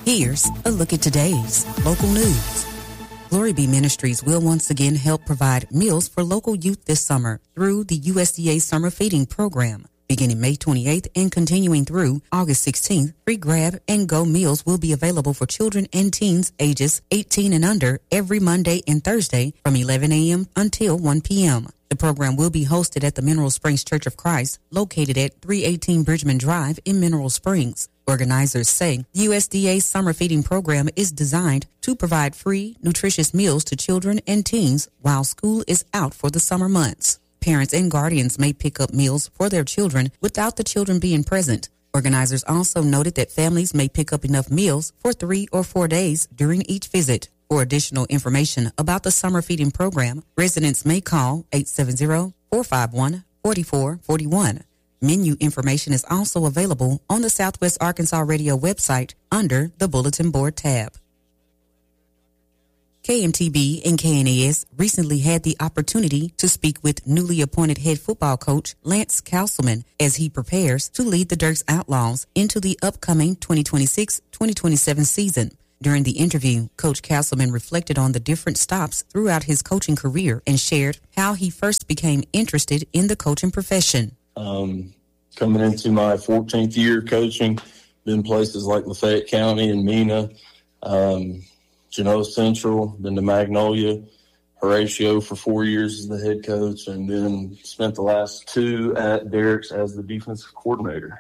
Here's a look at today's local news. Glory Be Ministries will once again help provide meals for local youth this summer through the USDA Summer Feeding Program. Beginning May 28th and continuing through August 16th, free grab-and-go meals will be available for children and teens ages 18 and under every Monday and Thursday from 11 a.m. until 1 p.m. The program will be hosted at the Mineral Springs Church of Christ, located at 318 Bridgman Drive in Mineral Springs. Organizers say the USDA Summer Feeding Program is designed to provide free, nutritious meals to children and teens while school is out for the summer months. Parents and guardians may pick up meals for their children without the children being present. Organizers also noted that families may pick up enough meals for 3 or 4 days during each visit. For additional information about the summer feeding program, residents may call 870-451-4441. Menu information is also available on the Southwest Arkansas Radio website under the Bulletin Board tab. KMTB and KNAS recently had the opportunity to speak with newly appointed head football coach Lance Castleman as he prepares to lead the Dirks Outlaws into the upcoming 2026-2027 season. During the interview, Coach Castleman reflected on the different stops throughout his coaching career and shared how he first became interested in the coaching profession. Coming into my 14th year coaching, been places like Lafayette County and Mena, Genoa Central, been to Magnolia, Horatio for 4 years as the head coach, and then spent the last 2 at Derrick's as the defensive coordinator.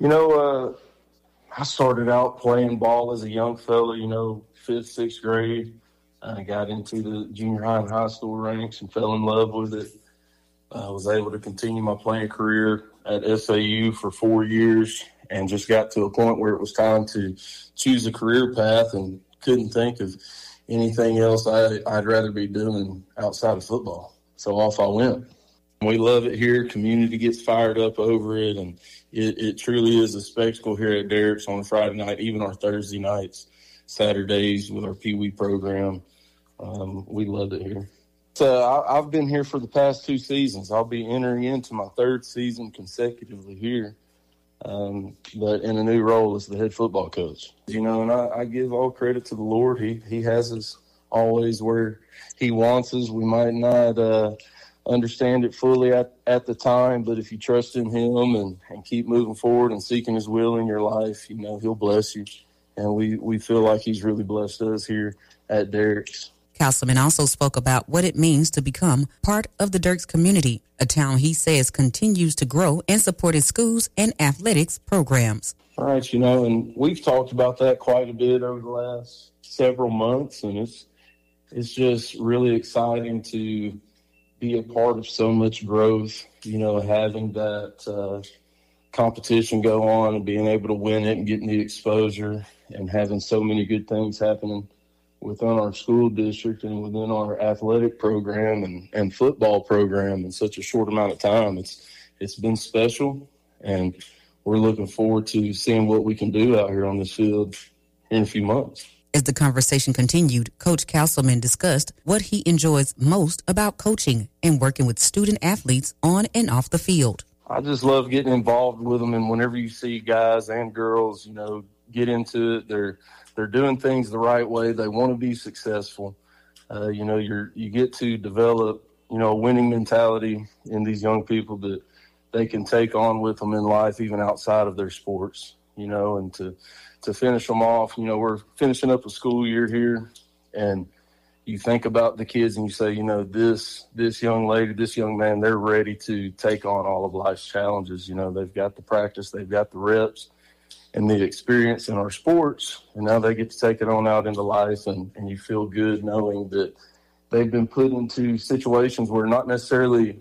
I started out playing ball as a young fella, 5th, 6th grade. I got into the junior high and high school ranks and fell in love with it. I was able to continue my playing career at SAU for 4 years and just got to a point where it was time to choose a career path and couldn't think of anything else I'd rather be doing outside of football. So off I went. We love it here. Community gets fired up over it, and it truly is a spectacle here at Derrick's on a Friday night, even our Thursday nights, Saturdays with our Pee Wee program. We love it here. So I've been here for the past 2 seasons. I'll be entering into my 3rd season consecutively here, but in a new role as the head football coach. And I give all credit to the Lord. He has us always where he wants us. We might not understand it fully at the time, but if you trust in him and keep moving forward and seeking his will in your life, he'll bless you. And we feel like he's really blessed us here at Derrick's. Castleman also spoke about what it means to become part of the Dirks community, a town he says continues to grow and support its schools and athletics programs. All right, and we've talked about that quite a bit over the last several months, and it's just really exciting to be a part of so much growth, having that competition go on and being able to win it and getting the exposure and having so many good things happening within our school district and within our athletic program and football program in such a short amount of time. It's been special, and we're looking forward to seeing what we can do out here on this field in a few months. As the conversation continued, Coach Castleman discussed what he enjoys most about coaching and working with student athletes on and off the field. I just love getting involved with them, and whenever you see guys and girls, get into it, they're doing things the right way. They want to be successful. You get to develop, a winning mentality in these young people that they can take on with them in life, even outside of their sports, and to finish them off. We're finishing up a school year here, and you think about the kids and you say, this young lady, this young man, they're ready to take on all of life's challenges. They've got the practice, they've got the reps and the experience in our sports, and now they get to take it on out into life, and you feel good knowing that they've been put into situations where not necessarily,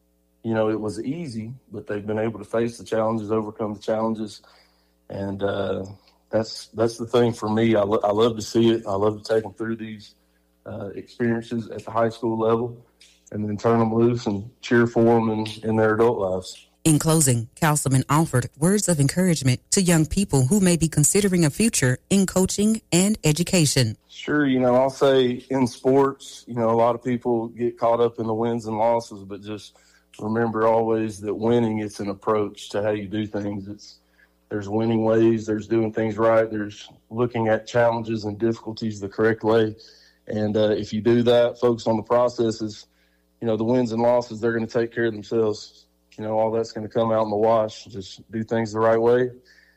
it was easy, but they've been able to face the challenges, overcome the challenges, and that's the thing for me. I love to see it. I love to take them through these experiences at the high school level and then turn them loose and cheer for them in their adult lives. In closing, Castleman offered words of encouragement to young people who may be considering a future in coaching and education. Sure, I'll say in sports, a lot of people get caught up in the wins and losses, but just remember always that winning, it's an approach to how you do things. It's There's winning ways. There's doing things right. There's looking at challenges and difficulties the correct way. And if you do that, focus on the processes, the wins and losses, they're going to take care of themselves. All that's going to come out in the wash. Just do things the right way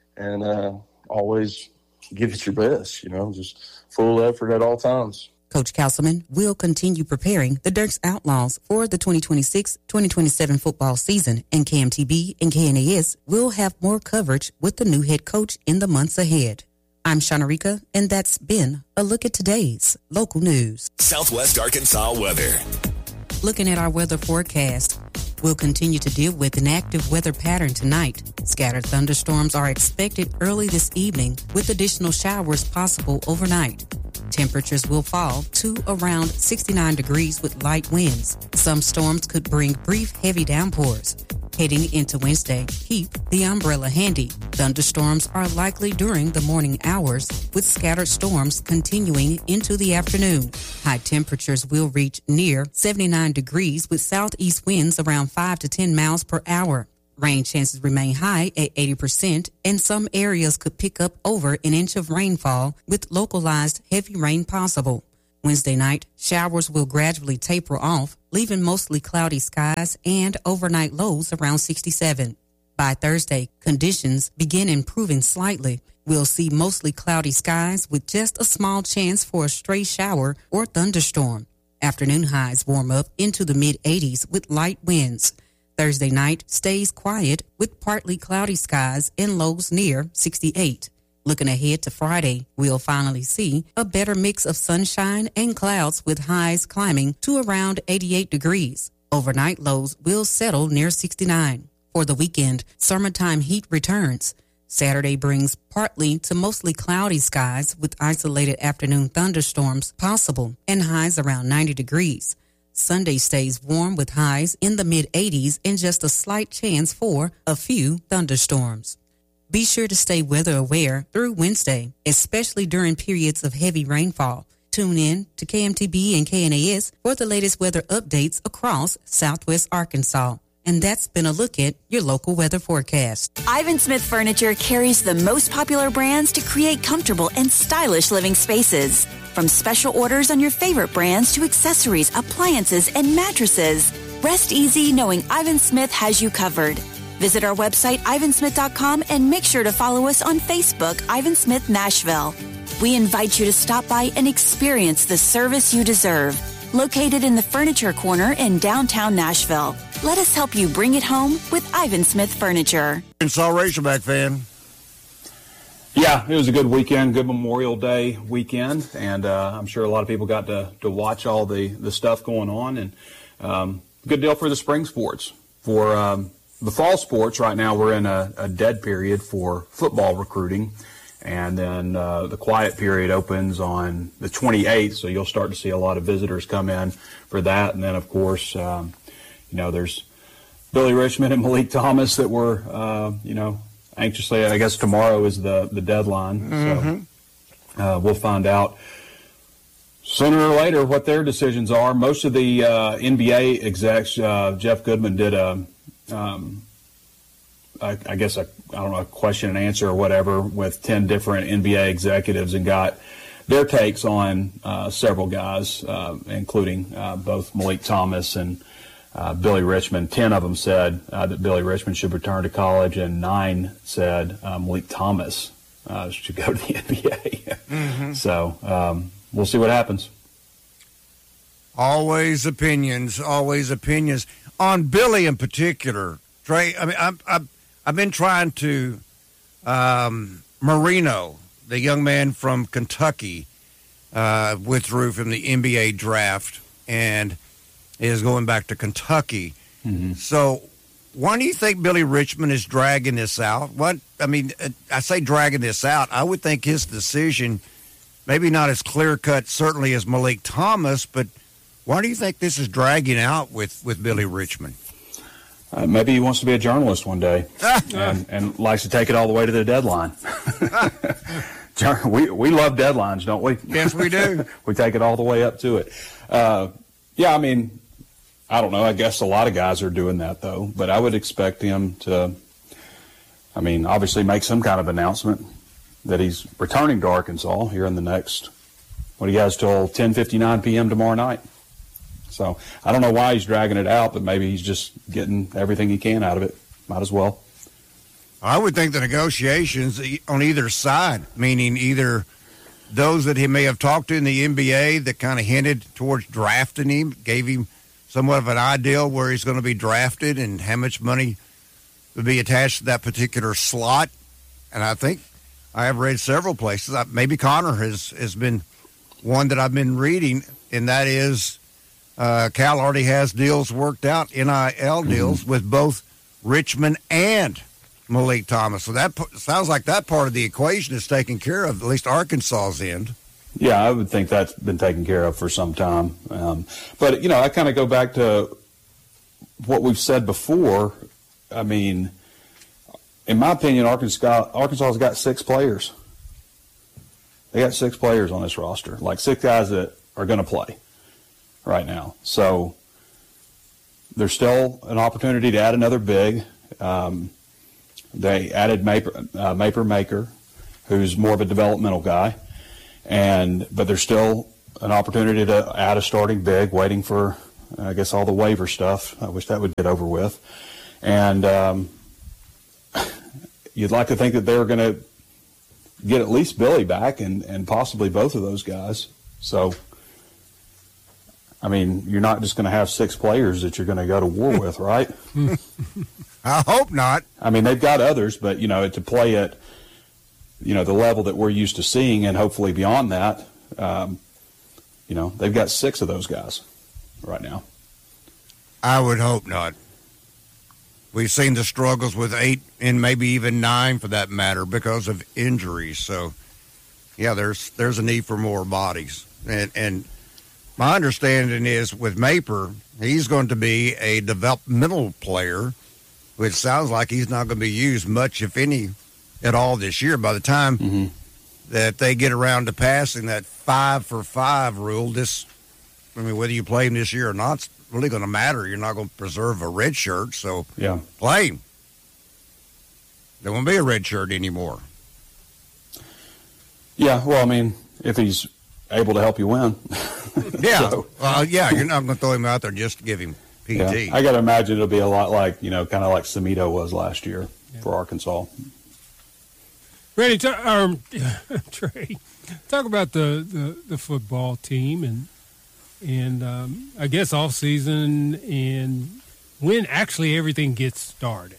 and always give it your best, just full effort at all times. Coach Castleman will continue preparing the Dirks Outlaws for the 2026-2027 football season, and KMTB and KNAS will have more coverage with the new head coach in the months ahead. I'm Shanarika, and that's been a look at today's local news. Southwest Arkansas weather. Looking at our weather forecast, we'll continue to deal with an active weather pattern tonight. Scattered thunderstorms are expected early this evening, with additional showers possible overnight. Temperatures will fall to around 69 degrees with light winds. Some storms could bring brief heavy downpours. Heading into Wednesday, keep the umbrella handy. Thunderstorms are likely during the morning hours, with scattered storms continuing into the afternoon. High temperatures will reach near 79 degrees with southeast winds around 5 to 10 miles per hour. Rain chances remain high at 80%, and some areas could pick up over an inch of rainfall with localized heavy rain possible. Wednesday night, showers will gradually taper off, leaving mostly cloudy skies and overnight lows around 67. By Thursday, conditions begin improving slightly. We'll see mostly cloudy skies with just a small chance for a stray shower or thunderstorm. Afternoon highs warm up into the mid-80s with light winds. Thursday night stays quiet with partly cloudy skies and lows near 68. Looking ahead to Friday, we'll finally see a better mix of sunshine and clouds with highs climbing to around 88 degrees. Overnight lows will settle near 69. For the weekend, summertime heat returns. Saturday brings partly to mostly cloudy skies with isolated afternoon thunderstorms possible and highs around 90 degrees. Sunday stays warm with highs in the mid-80s and just a slight chance for a few thunderstorms. Be sure to stay weather aware through Wednesday, especially during periods of heavy rainfall. Tune in to KMTB and KNAS for the latest weather updates across Southwest Arkansas. And that's been a look at your local weather forecast. Ivan Smith Furniture carries the most popular brands to create comfortable and stylish living spaces. From special orders on your favorite brands to accessories, appliances, and mattresses, rest easy knowing Ivan Smith has you covered. Visit our website, ivansmith.com, and make sure to follow us on Facebook, Ivan Smith Nashville. We invite you to stop by and experience the service you deserve. Located in the Furniture Corner in downtown Nashville. Let us help you bring it home with Ivan Smith Furniture. Arkansas Razorback fan. Yeah, it was a good weekend, good Memorial Day weekend, and I'm sure a lot of people got to watch all the stuff going on, and good deal for the spring sports. For the fall sports, right now we're in a dead period for football recruiting, and then the quiet period opens on the 28th, so you'll start to see a lot of visitors come in for that, and then, of course, there's Billy Richmond and Malik Thomas that were, anxiously, I guess tomorrow is the deadline. Mm-hmm. So we'll find out sooner or later what their decisions are. Most of the NBA execs, Jeff Goodman did a question and answer or whatever with 10 different NBA executives and got their takes on several guys, including both Malik Thomas and Billy Richmond. 10 of them said that Billy Richmond should return to college, and 9 said Malik Thomas should go to the NBA. Mm-hmm. So we'll see what happens. Always opinions. On Billy in particular, Trey, I mean, I've been trying to Marino, the young man from Kentucky, withdrew from the NBA draft and is going back to Kentucky. Mm-hmm. So why do you think Billy Richmond is dragging this out? I say dragging this out. I would think his decision, maybe not as clear-cut, certainly as Malik Thomas, but why do you think this is dragging out with Billy Richmond? Maybe he wants to be a journalist one day and likes to take it all the way to the deadline. We love deadlines, don't we? Yes, we do. We take it all the way up to it. I don't know. I guess a lot of guys are doing that, though. But I would expect him to I mean, obviously make some kind of announcement that he's returning to Arkansas here in the next, what he has till 10:59 p.m. tomorrow night. So I don't know why he's dragging it out, but maybe he's just getting everything he can out of it. Might as well. I would think the negotiations on either side, meaning either those that he may have talked to in the NBA that kind of hinted towards drafting him, gave him somewhat of an idea where he's going to be drafted and how much money would be attached to that particular slot. And I think I have read several places. Maybe Connor has been one that I've been reading, and that is Cal already has deals worked out, NIL deals, with both Richmond and Malik Thomas. So that sounds like that part of the equation is taken care of, at least Arkansas's end. Yeah, I would think that's been taken care of for some time. But, I kind of go back to what we've said before. I mean, in my opinion, Arkansas's got 6 players. They got 6 players on this roster, like 6 guys that are going to play right now. So there's still an opportunity to add another big. They added Maper Maker, who's more of a developmental guy, but there's still an opportunity to add a starting big, waiting for, I guess, all the waiver stuff. I wish that would get over with. And you'd like to think that they were going to get at least Billy back and possibly both of those guys. So, I mean, you're not just going to have 6 players that you're going to go to war with, right? I hope not. I mean, they've got others, but, to play at, the level that we're used to seeing and hopefully beyond that, they've got 6 of those guys right now. I would hope not. We've seen the struggles with 8 and maybe even 9 for that matter because of injuries. So, yeah, there's a need for more bodies. And my understanding is with Maper, he's going to be a developmental player, which sounds like he's not going to be used much, if any, at all this year. By the time that they get around to passing that 5-for-5 rule, whether you play him this year or not, it's really going to matter. You're not going to preserve a red shirt, so play him. There won't be a red shirt anymore. Yeah, well, I mean, if he's able to help you win. Yeah, you're not going to throw him out there just to give him PT. Yeah. I got to imagine it'll be a lot like, kind of like Samito was last year for Arkansas. Randy, Trey, talk about the football team and I guess off season and when actually everything gets started.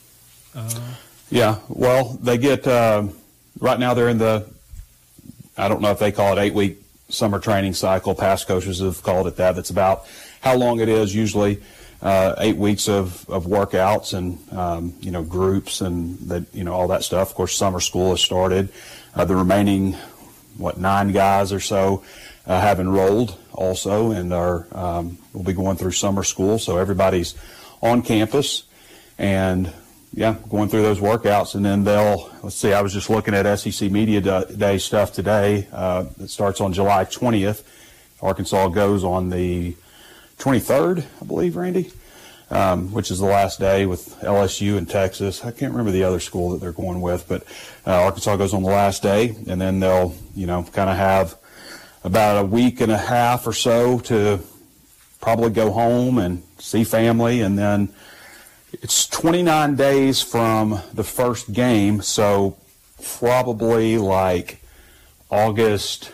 Well, they get right now they're in I don't know if they call it 8-week summer training cycle. Past coaches have called it that. That's about how long it is. Usually 8 weeks of workouts and groups and that all that stuff. Of course, summer school has started. The remaining 9 guys or so have enrolled also and will be going through summer school. So everybody's on campus and going through those workouts, and then I was just looking at SEC Media Day stuff today. It starts on July 20th. Arkansas goes on the 23rd, I believe, Randy, which is the last day with LSU and Texas. I can't remember the other school that they're going with, but Arkansas goes on the last day, and then they'll, kind of have about a week and a half or so to probably go home and see family, and then it's 29 days from the first game, so probably like August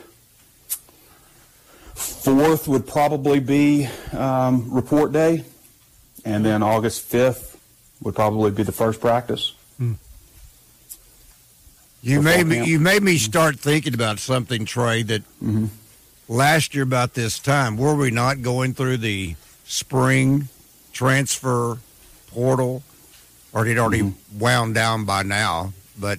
4th would probably be report day, and then August 5th would probably be the first practice. You made me start thinking about something, Trey, that last year about this time, were we not going through the spring transfer portal, or it already wound down by now? But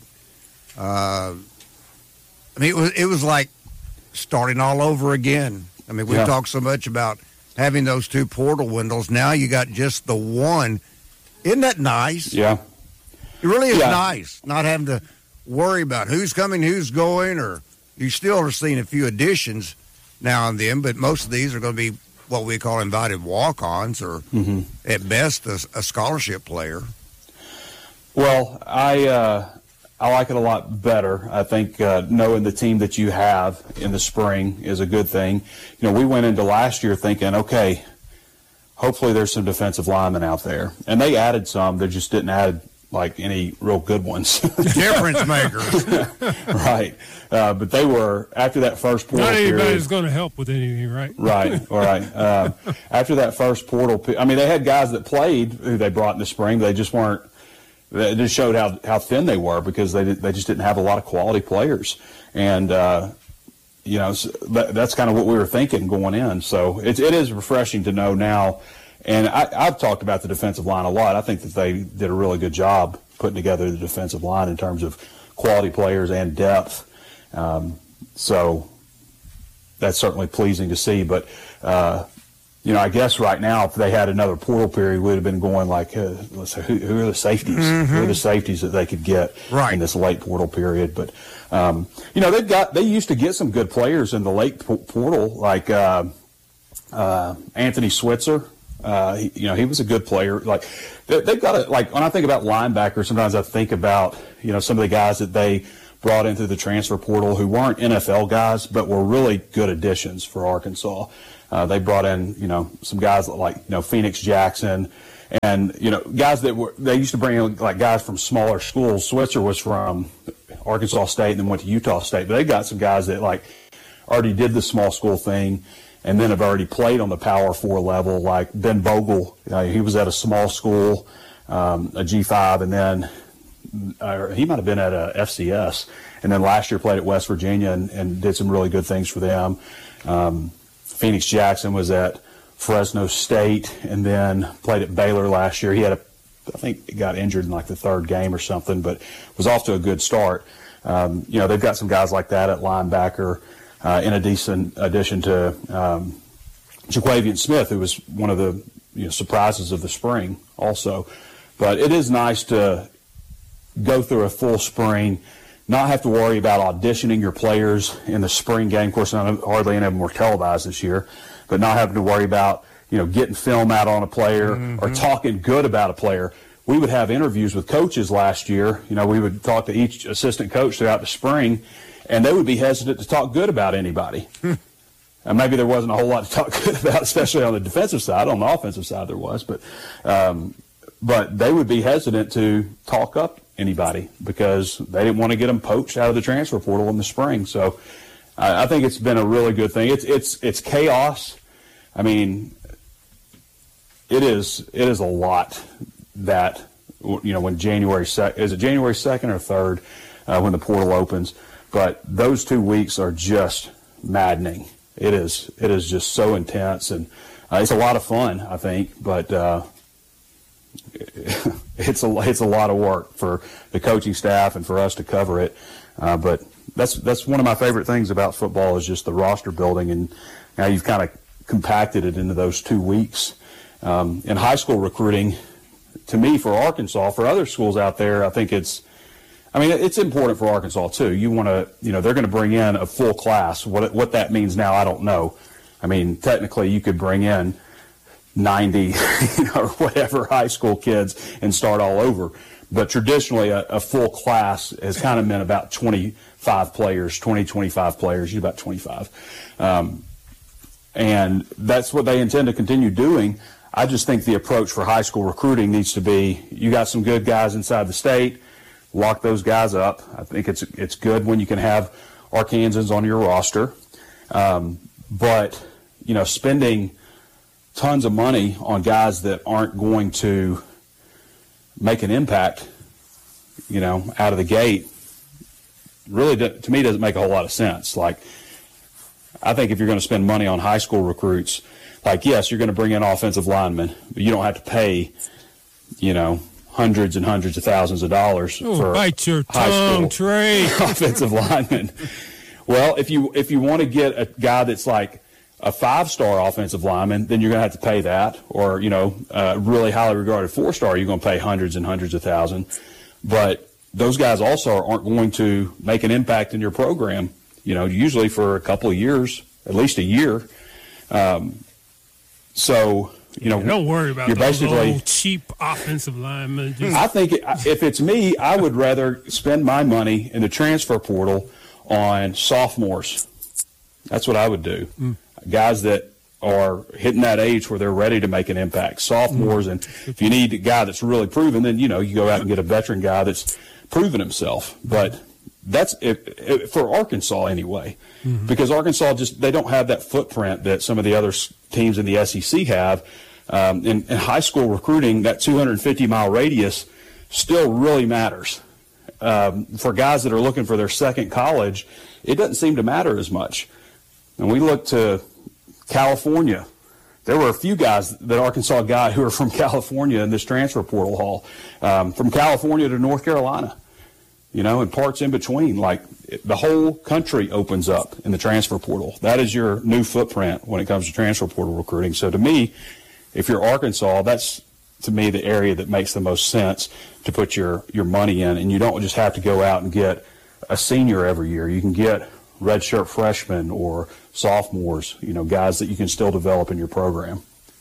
it was like starting all over again. I mean, we talked so much about having those 2 portal windows. Now you got just the one. Isn't that nice? Yeah, it really is nice not having to worry about who's coming, who's going, or you still are seeing a few additions now and then, but most of these are going to be what we call invited walk-ons, or at best a scholarship player. Well, I like it a lot better. I think knowing the team that you have in the spring is a good thing. You know, we went into last year thinking, okay, hopefully there's some defensive linemen out there. And they added some. They just didn't add, like, any real good ones. Difference makers. Right. But they were, after that first portal period. Not anybody's going to help with anything, right? Right, all right. After that first portal, I mean, they had guys that played who they brought in the spring, but they just weren't. It just showed how thin they were because they just didn't have a lot of quality players. And, you know, that's kind of what we were thinking going in. So it is refreshing to know now. And I've talked about the defensive line a lot. I think that they did a really good job putting together the defensive line in terms of quality players and depth. So that's certainly pleasing to see. But, you know, I guess right now, if they had another portal period, we'd have been going like, let's say, who are the safeties? Mm-hmm. Who are the safeties that they could get in this late portal period? But, you know, they used to get some good players in the late portal, like Anthony Switzer. You know, he was a good player. Like, they've got it. Like, when I think about linebackers, sometimes I think about, you know, some of the guys that they brought into the transfer portal who weren't NFL guys, but were really good additions for Arkansas. They brought in, you know, some guys like, you know, Phoenix Jackson and, you know, guys they used to bring in like guys from smaller schools. Switzer was from Arkansas State and then went to Utah State, but they got some guys that like already did the small school thing and then have already played on the Power 4 level, like Ben Bogle. He was at a small school, a G5, and then he might have been at a FCS, and then last year played at West Virginia and did some really good things for them. Phoenix Jackson was at Fresno State and then played at Baylor last year. I think he got injured in like the third game or something, but was off to a good start. You know, they've got some guys like that at linebacker, in a decent addition to Jaquavian Smith, who was one of the surprises of the spring also. But it is nice to go through a full spring, not have to worry about auditioning your players in the spring game. Of course, hardly any of them were televised this year, but not having to worry about, getting film out on a player or talking good about a player. We would have interviews with coaches last year. We would talk to each assistant coach throughout the spring, and they would be hesitant to talk good about anybody. And maybe there wasn't a whole lot to talk good about, especially on the defensive side. On the offensive side there was, but they would be hesitant to talk up anybody because they didn't want to get them poached out of the transfer portal in the spring. So I think it's been a really good thing. It's chaos. I mean, it is a lot that, when January 2nd, is it January 2nd or 3rd when the portal opens? But those 2 weeks are just maddening. It is just so intense, and it's a lot of fun, I think, but it's a lot of work for the coaching staff and for us to cover it. But that's one of my favorite things about football is just the roster building, and now you've kind of compacted it into those 2 weeks. In high school recruiting, to me, for Arkansas, for other schools out there, I think it's important for Arkansas too. You want to, they're going to bring in a full class. What that means now, I don't know. I mean, technically, you could bring in 90, or whatever high school kids and start all over. But traditionally, a full class has kind of meant about 25 players, 25 players, about 25. And that's what they intend to continue doing. I just think the approach for high school recruiting needs to be, you got some good guys inside the state, lock those guys up. I think it's good when you can have Arkansans on your roster. But, spending tons of money on guys that aren't going to make an impact, out of the gate, really, to me, doesn't make a whole lot of sense. Like, I think if you're going to spend money on high school recruits, like, yes, you're going to bring in offensive linemen, but you don't have to pay, hundreds and hundreds of thousands of dollars for bite your high tongue, school Trey. offensive linemen. Well, if you want to get a guy that's like a 5-star offensive lineman, then you're going to have to pay that. Or, a really highly regarded 4-star, you're going to pay hundreds and hundreds of thousands. But those guys also aren't going to make an impact in your program, usually for a couple of years, at least a year. So Don't worry about those old cheap offensive linemen. I think if it's me, I would rather spend my money in the transfer portal on sophomores. That's what I would do. Guys that are hitting that age where they're ready to make an impact. Sophomores, and if you need a guy that's really proven, then you go out and get a veteran guy that's proven himself. But that's for Arkansas anyway, because Arkansas they don't have that footprint that some of the other teams in the SEC have. In high school recruiting, that 250-mile radius still really matters. For guys that are looking for their second college, it doesn't seem to matter as much. And we look to California. There were a few guys that Arkansas got who are from California in this transfer portal haul, from California to North Carolina, and parts in between. Like the whole country opens up in the transfer portal. That is your new footprint when it comes to transfer portal recruiting. So to me, if you're Arkansas, that's to me the area that makes the most sense to put your money in, and you don't just have to go out and get a senior every year. You can get redshirt freshmen or sophomores, guys that you can still develop in your program.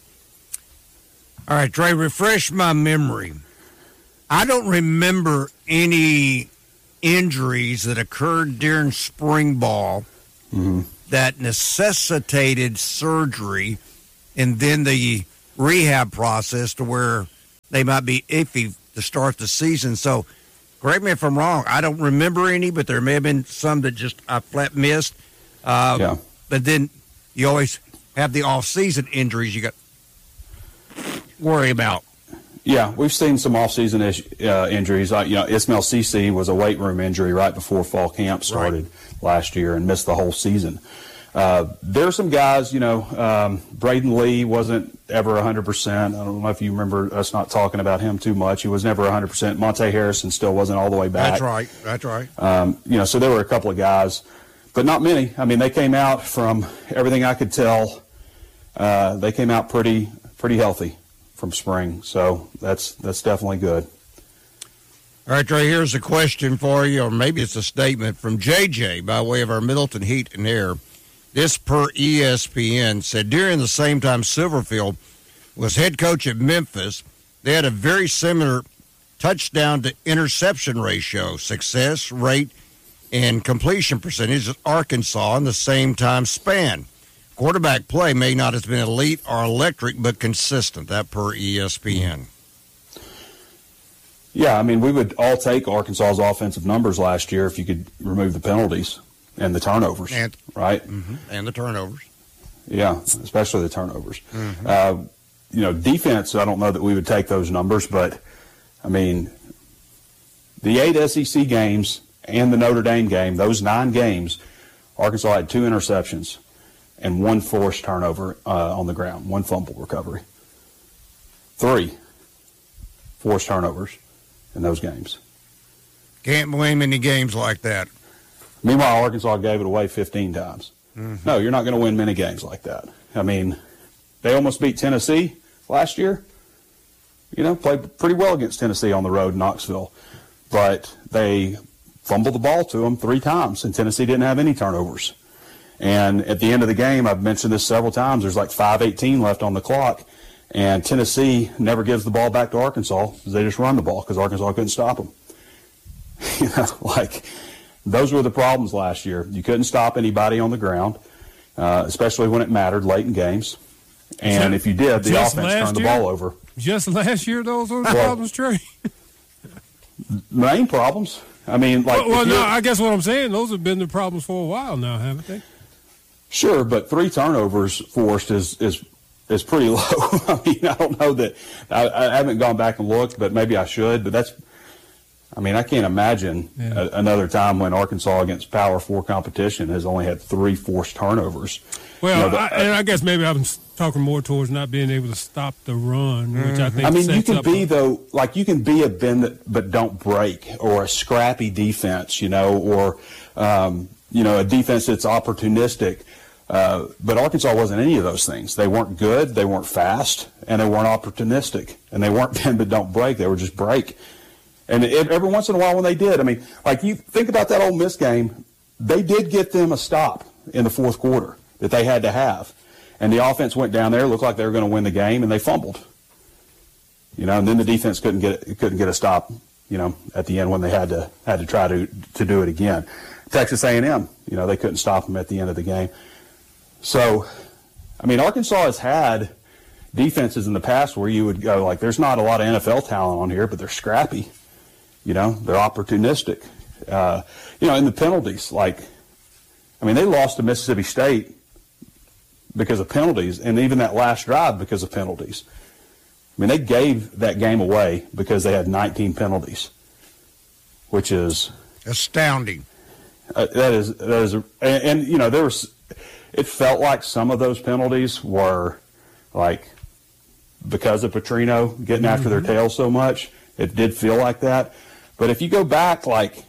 All right, Trey, refresh my memory. I don't remember any injuries that occurred during spring ball that necessitated surgery and then the rehab process to where they might be iffy to start the season. So correct me if I'm wrong. I don't remember any, but there may have been some that just I flat missed. But then you always have the off-season injuries you got to worry about. Yeah, we've seen some off-season injuries. Ismail Cisse was a weight room injury right before fall camp started last year and missed the whole season. There are some guys, Braden Lee wasn't ever 100%. I don't know if you remember us not talking about him too much. He was never 100%. Monte Harrison still wasn't all the way back. That's right. So there were a couple of guys, but not many. I mean, they came out, from everything I could tell, they came out pretty healthy from spring. So that's definitely good. All right, Trey, here's a question for you, or maybe it's a statement from JJ by way of our Middleton Heat and Air. This per ESPN said during the same time Silverfield was head coach at Memphis, they had a very similar touchdown to interception ratio, success rate, and completion percentage at Arkansas in the same time span. Quarterback play may not have been elite or electric, but consistent. That per ESPN. Yeah, I mean, we would all take Arkansas's offensive numbers last year if you could remove the penalties and the turnovers, right? And the turnovers. Yeah, especially the turnovers. Defense, I don't know that we would take those numbers, but, I mean, the 8 SEC games and the Notre Dame game, those 9 games, Arkansas had 2 interceptions and 1 forced turnover on the ground, 1 fumble recovery. 3 forced turnovers in those games. Can't blame any games like that. Meanwhile, Arkansas gave it away 15 times. No, you're not going to win many games like that. I mean, they almost beat Tennessee last year. Played pretty well against Tennessee on the road in Knoxville. But they fumbled the ball to them 3 times, and Tennessee didn't have any turnovers. And at the end of the game, I've mentioned this several times, there's like 5:18 left on the clock, and Tennessee never gives the ball back to Arkansas because they just run the ball because Arkansas couldn't stop them. Those were the problems last year. You couldn't stop anybody on the ground, especially when it mattered late in games. And if you did, the offense turned the ball over. Just last year, those were the problems, Trey? Main problems. I mean, I guess what I'm saying, those have been the problems for a while now, haven't they? Sure, but 3 turnovers forced is pretty low. I mean, I don't know that I haven't gone back and looked, but maybe I should. But I can't imagine another time when Arkansas against Power 4 competition has only had 3 forced turnovers. Well, I guess maybe I'm talking more towards not being able to stop the run, which I think. I mean, you can be a bend but don't break, or a scrappy defense, or a defense that's opportunistic. But Arkansas wasn't any of those things. They weren't good, they weren't fast, and they weren't opportunistic, and they weren't bend but don't break. They were just break. And every once in a while when they did, I mean, you think about that Ole Miss game, they did get them a stop in the fourth quarter that they had to have. And the offense went down there, looked like they were going to win the game, and they fumbled. And then the defense couldn't get a stop, at the end when they had to try to do it again. Texas A&M, they couldn't stop them at the end of the game. So, Arkansas has had defenses in the past where you would go like, there's not a lot of NFL talent on here, but they're scrappy. They're opportunistic. In the penalties, they lost to Mississippi State because of penalties, and even that last drive because of penalties. They gave that game away because they had 19 penalties, which is astounding. There was. It felt like some of those penalties were because of Petrino getting after their tail so much. It did feel like that. But if you go back,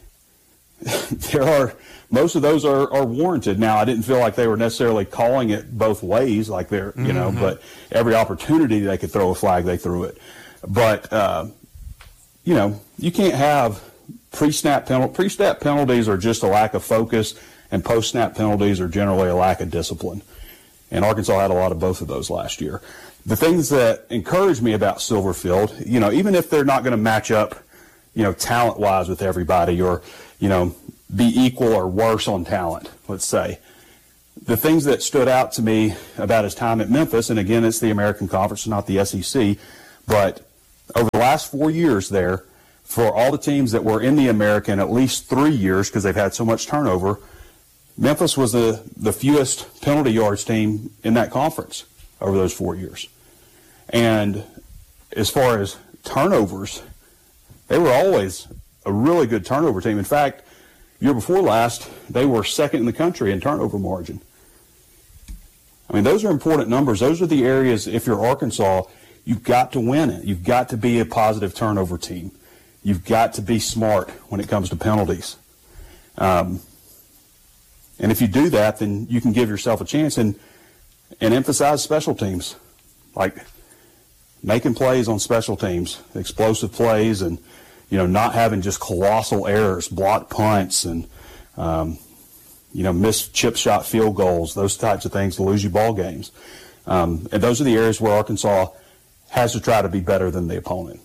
most of those are warranted. Now, I didn't feel like they were necessarily calling it both ways, but every opportunity they could throw a flag, they threw it. But, you can't have pre-snap penalties. Pre-snap penalties are just a lack of focus, and post-snap penalties are generally a lack of discipline. And Arkansas had a lot of both of those last year. The things that encourage me about Silverfield, even if they're not going to match up, talent-wise with everybody or, be equal or worse on talent, let's say. The things that stood out to me about his time at Memphis, and again, it's the American Conference, not the SEC, but over the last 4 years there, for all the teams that were in the American at least 3 years because they've had so much turnover, Memphis was the fewest penalty yards team in that conference over those 4 years. And as far as turnovers, they were always a really good turnover team. In fact, year before last, they were second in the country in turnover margin. Those are important numbers. Those are the areas, if you're Arkansas, you've got to win it. You've got to be a positive turnover team. You've got to be smart when it comes to penalties. And if you do that, then you can give yourself a chance and emphasize special teams, like making plays on special teams, explosive plays, and not having just colossal errors, blocked punts, and missed chip shot field goals, those types of things to lose you ball games. And those are the areas where Arkansas has to try to be better than the opponent.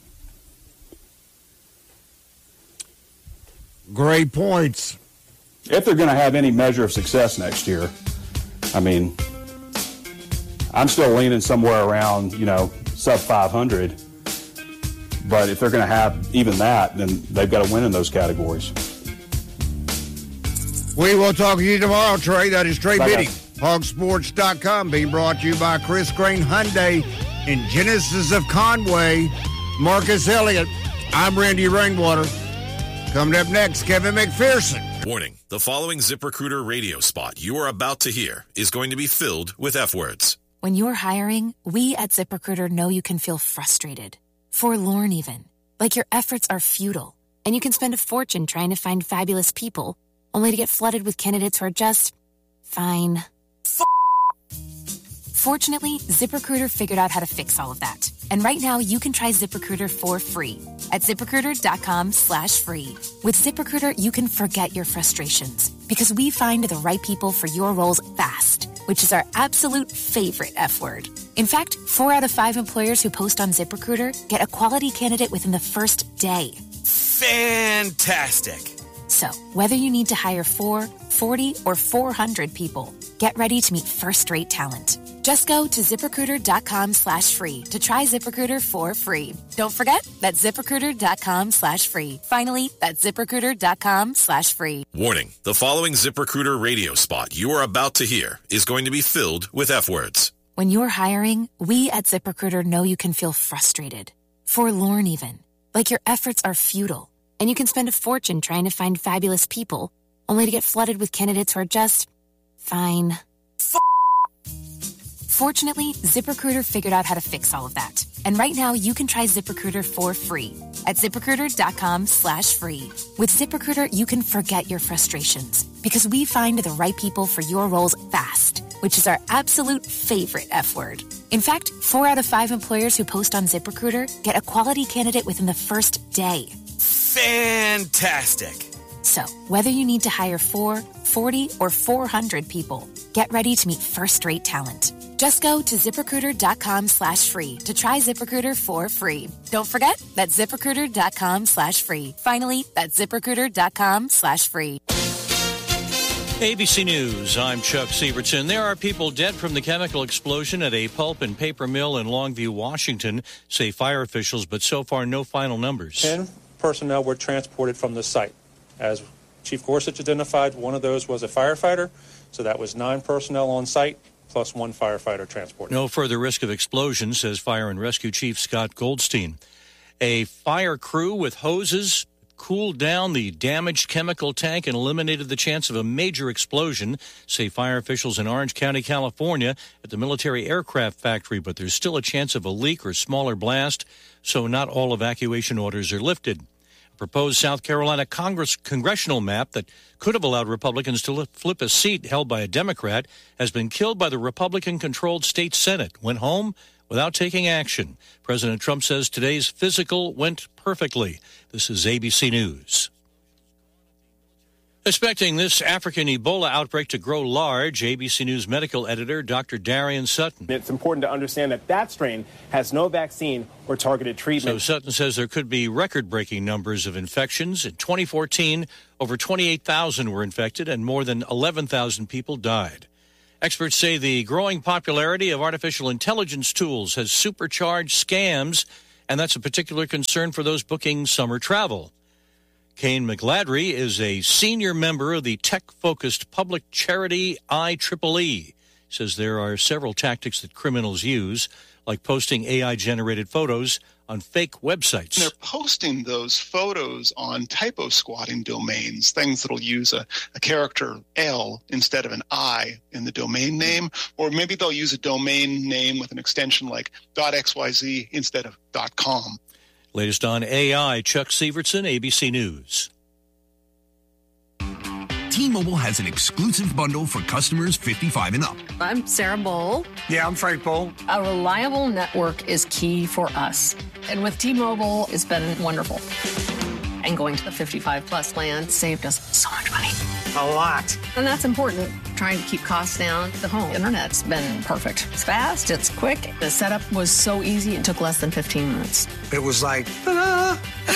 Great points. If they're going to have any measure of success next year, I'm still leaning somewhere around, sub 500. But if they're going to have even that, then they've got to win in those categories. We will talk to you tomorrow, Trey. That is Trey Biddy, hogsports.com, being brought to you by Chris Crane Hyundai and Genesis of Conway, Marcus Elliott. I'm Randy Rainwater. Coming up next, Kevin McPherson. Warning, the following ZipRecruiter radio spot you are about to hear is going to be filled with F words. When you're hiring, we at ZipRecruiter know you can feel frustrated. Forlorn even, like your efforts are futile, and you can spend a fortune trying to find fabulous people, only to get flooded with candidates who are just fine. Fortunately, ZipRecruiter figured out how to fix all of that. And right now, you can try ZipRecruiter for free at ZipRecruiter.com/free. With ZipRecruiter, you can forget your frustrations because we find the right people for your roles fast, which is our absolute favorite F word. In fact, 4 out of 5 employers who post on ZipRecruiter get a quality candidate within the first day. Fantastic. So, whether you need to hire 4, 40, or 400 people, get ready to meet first-rate talent. Just go to ZipRecruiter.com/free to try ZipRecruiter for free. Don't forget, that's ZipRecruiter.com/free. Finally, that's ZipRecruiter.com/free. Warning, the following ZipRecruiter radio spot you are about to hear is going to be filled with F words. When you're hiring, we at ZipRecruiter know you can feel frustrated, forlorn even, like your efforts are futile, and you can spend a fortune trying to find fabulous people, only to get flooded with candidates who are just fine. Fortunately, ZipRecruiter figured out how to fix all of that. And right now, you can try ZipRecruiter for free at ZipRecruiter.com/free. With ZipRecruiter, you can forget your frustrations because we find the right people for your roles fast, which is our absolute favorite F word. In fact, 4 out of 5 employers who post on ZipRecruiter get a quality candidate within the first day. Fantastic. So, whether you need to hire 4, 40, or 400 people, get ready to meet first-rate talent. Just go to ZipRecruiter.com/free to try ZipRecruiter for free. Don't forget, that's ZipRecruiter.com/free. Finally, that's ZipRecruiter.com/free. ABC News, I'm Chuck Sievertson. There are people dead from the chemical explosion at a pulp and paper mill in Longview, Washington, say fire officials, but so far no final numbers. 10 personnel were transported from the site. As Chief Gorsuch identified, one of those was a firefighter, so that was 9 personnel on site, plus 1 firefighter transported. No further risk of explosion, says Fire and Rescue Chief Scott Goldstein. A fire crew with hoses cooled down the damaged chemical tank and eliminated the chance of a major explosion, say fire officials in Orange County, California, at the military aircraft factory. But there's still a chance of a leak or smaller blast, so not all evacuation orders are lifted. A proposed South Carolina congressional map that could have allowed Republicans to flip a seat held by a Democrat has been killed by the Republican-controlled state Senate. Went home without taking action. President Trump says today's physical went perfectly. This is ABC News. Expecting this African Ebola outbreak to grow large, ABC News medical editor Dr. Darian Sutton. It's important to understand that that strain has no vaccine or targeted treatment. So Sutton says there could be record-breaking numbers of infections. In 2014, over 28,000 were infected and more than 11,000 people died. Experts say the growing popularity of artificial intelligence tools has supercharged scams, and that's a particular concern for those booking summer travel. Kane McGladrey is a senior member of the tech-focused public charity IEEE. Says there are several tactics that criminals use, like posting AI-generated photos on fake websites. They're posting those photos on typo squatting domains, things that'll use a character L instead of an I in the domain name, or maybe they'll use a domain name with an extension like .xyz instead of .com. Latest on AI, Chuck Sievertson, ABC News. T-Mobile has an exclusive bundle for customers 55 and up. I'm Sarah Bowl. Yeah, I'm Frank Bowl. A reliable network is key for us. And with T-Mobile, it's been wonderful. And going to the 55-plus plan saved us so much money. A lot. And that's important. Trying to keep costs down. The home internet's been perfect. It's fast. It's quick. The setup was so easy. It took less than 15 minutes. It was like, ta-da!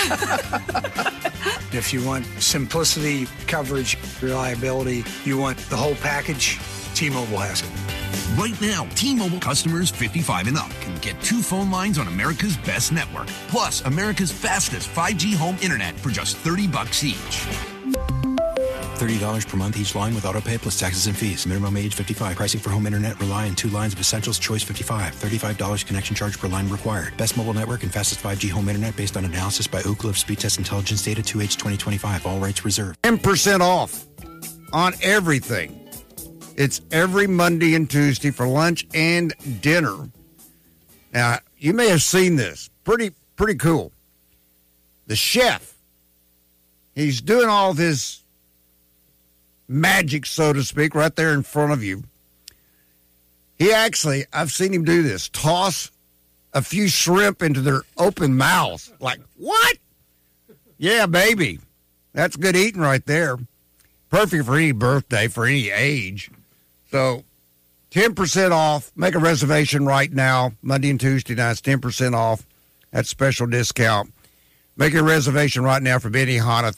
If you want simplicity, coverage, reliability, you want the whole package, T-Mobile has it. Right now, T-Mobile customers 55 and up can get 2 phone lines on America's best network, plus America's fastest 5G home internet for just $30 each. $30 per month each line with autopay plus taxes and fees. Minimum age 55. Pricing for home internet rely on 2 lines of Essentials Choice 55. $35 connection charge per line required. Best mobile network and fastest 5G home internet based on analysis by Ookla of Speed Test Intelligence data 2H 2025. All rights reserved. 10% off on everything. It's every Monday and Tuesday for lunch and dinner. Now, you may have seen this. Pretty cool. The chef, he's doing all this magic, so to speak, right there in front of you. He actually, I've seen him do this, toss a few shrimp into their open mouths. Like, what? Yeah, baby. That's good eating right there. Perfect for any birthday, for any age. So, 10% off. Make a reservation right now. Monday and Tuesday nights, 10% off. That's special discount. Make a reservation right now for Benihana,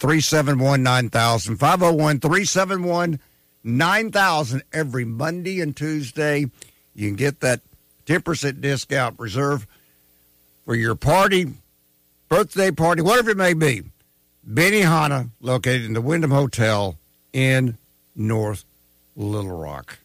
371-9000, 501-371-9000 every Monday and Tuesday. You can get that 10% discount reserved for your party, birthday party, whatever it may be. Benihana, located in the Wyndham Hotel in North Little Rock.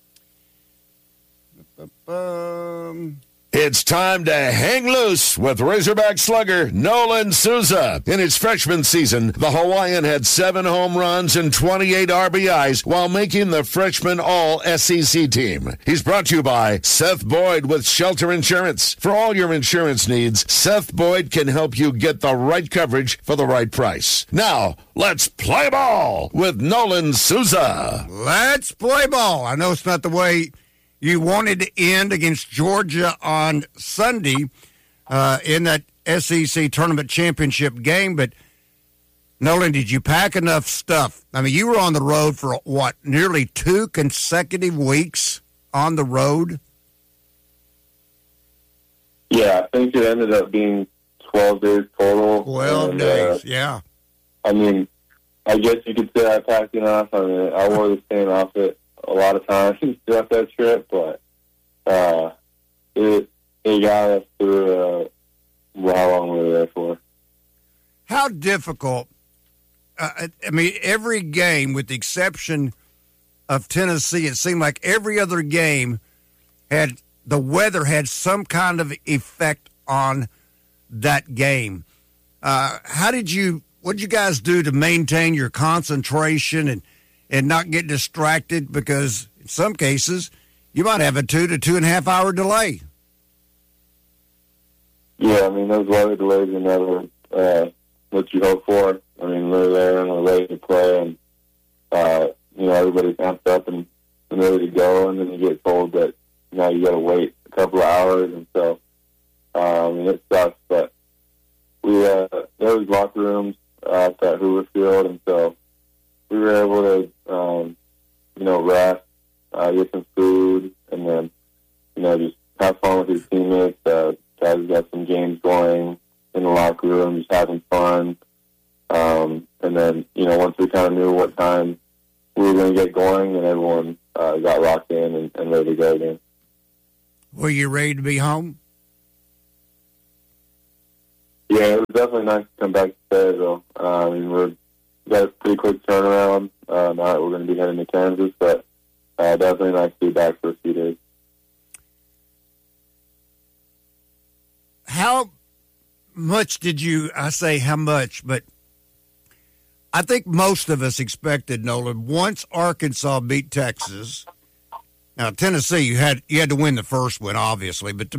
It's time to hang loose with Razorback slugger Nolan Souza. In his freshman season, the Hawaiian had 7 home runs and 28 RBIs while making the freshman All-SEC team. He's brought to you by Seth Boyd with Shelter Insurance. For all your insurance needs, Seth Boyd can help you get the right coverage for the right price. Now, let's play ball with Nolan Souza. Let's play ball. I know it's not the way you wanted to end against Georgia on Sunday in that SEC tournament championship game, but Nolan, did you pack enough stuff? I mean, you were on the road for, nearly 2 consecutive weeks on the road? Yeah, I think it ended up being 12 days total. 12 days, yeah. I mean, I guess you could say I packed it off. I mean, I wore the stain off it a lot of times throughout that trip, but it got us through how long we were there for. How difficult, I mean, every game, with the exception of Tennessee, it seemed like every other game the weather had some kind of effect on that game. What did you guys do to maintain your concentration and not get distracted? Because in some cases, you might have a 2 to 2.5 hour delay. Yeah, I mean, those weather delays are never what you hope for. I mean, we're there and we're ready to play, and everybody's amped up and ready to go, and then you get told that now you got to wait a couple of hours, and so it sucks. But there was locker rooms at that Hoover Field, and so we were able to rest, get some food, and then just have fun with your teammates. Guys got some games going in the locker room, just having fun. And then, once we kind of knew what time we were going to get going, and everyone got locked in and ready to go again. Were you ready to be home? Yeah, it was definitely nice to come back to Fayetteville. We got a pretty quick turnaround now that we're going to be heading to Kansas, but definitely nice to be back for a few days. How much did I say how much, but I think most of us expected, Nolan, once Arkansas beat Texas. Now, Tennessee, you had to win the first one, obviously, but to